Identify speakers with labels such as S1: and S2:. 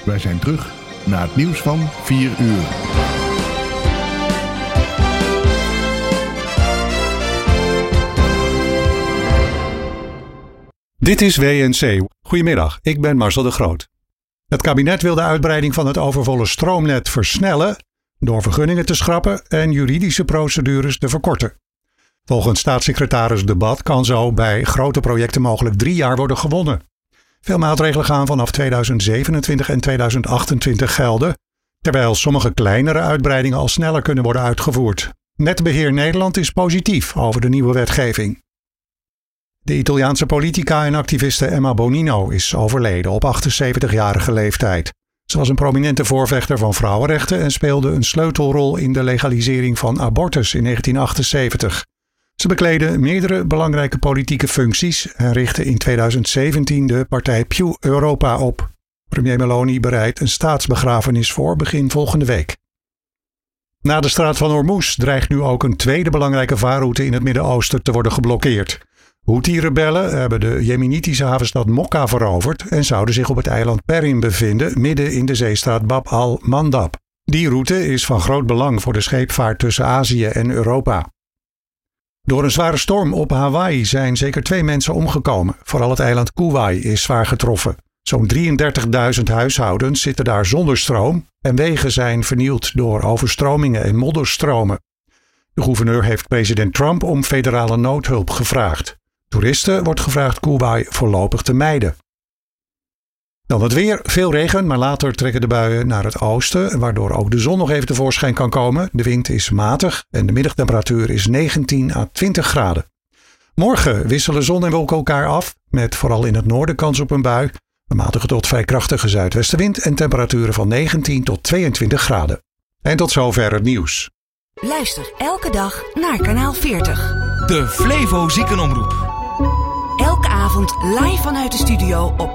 S1: Wij zijn terug na het nieuws van 4 uur.
S2: Dit is WNC. Goedemiddag, ik ben Marcel de Groot. Het kabinet wil de uitbreiding van het overvolle stroomnet versnellen door vergunningen te schrappen en juridische procedures te verkorten. Volgens staatssecretaris De Bad kan zo bij grote projecten mogelijk 3 jaar worden gewonnen. Veel maatregelen gaan vanaf 2027 en 2028 gelden, terwijl sommige kleinere uitbreidingen al sneller kunnen worden uitgevoerd. Netbeheer Nederland is positief over de nieuwe wetgeving. De Italiaanse politica en activiste Emma Bonino is overleden op 78-jarige leeftijd. Ze was een prominente voorvechter van vrouwenrechten en speelde een sleutelrol in de legalisering van abortus in 1978. Ze bekleedde meerdere belangrijke politieke functies en richtte in 2017 de partij Più Europa op. Premier Meloni bereidt een staatsbegrafenis voor begin volgende week. Na de straat van Hormuz dreigt nu ook een tweede belangrijke vaarroute in het Midden-Oosten te worden geblokkeerd. Houthi-rebellen hebben de jemenitische havenstad Mokka veroverd en zouden zich op het eiland Perim bevinden, midden in de zeestraat Bab al-Mandab. Die route is van groot belang voor de scheepvaart tussen Azië en Europa. Door een zware storm op Hawaii zijn zeker 2 mensen omgekomen. Vooral het eiland Kauai is zwaar getroffen. Zo'n 33.000 huishoudens zitten daar zonder stroom en wegen zijn vernield door overstromingen en modderstromen. De gouverneur heeft president Trump om federale noodhulp gevraagd. Toeristen wordt gevraagd Kauai voorlopig te mijden. Dan het weer. Veel regen, maar later trekken de buien naar het oosten, waardoor ook de zon nog even tevoorschijn kan komen. De wind is matig en de middagtemperatuur is 19 à 20 graden. Morgen wisselen zon en wolken elkaar af, met vooral in het noorden kans op een bui. Een matige tot vrij krachtige zuidwestenwind en temperaturen van 19 tot 22 graden. En tot zover het nieuws.
S3: Luister elke dag naar kanaal 40.
S4: De Flevo Ziekenomroep.
S3: Elke avond live vanuit de studio op